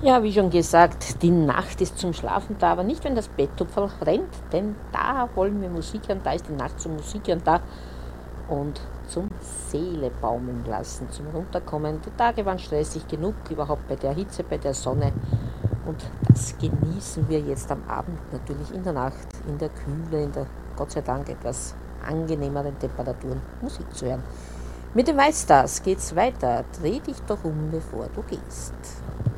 Ja, wie schon gesagt, die Nacht ist zum Schlafen da, aber nicht, wenn das Betttupferl rennt, denn da wollen wir Musik hören, da ist die Nacht zum Musik hören da und zum Seele baumeln lassen, zum Runterkommen. Die Tage waren stressig genug, überhaupt bei der Hitze, bei der Sonne und das genießen wir jetzt am Abend natürlich in der Nacht, in der Kühle, in der Gott sei Dank etwas angenehmeren Temperaturen Musik zu hören. Mit den White Stars geht's weiter. Dreh dich doch um, bevor du gehst.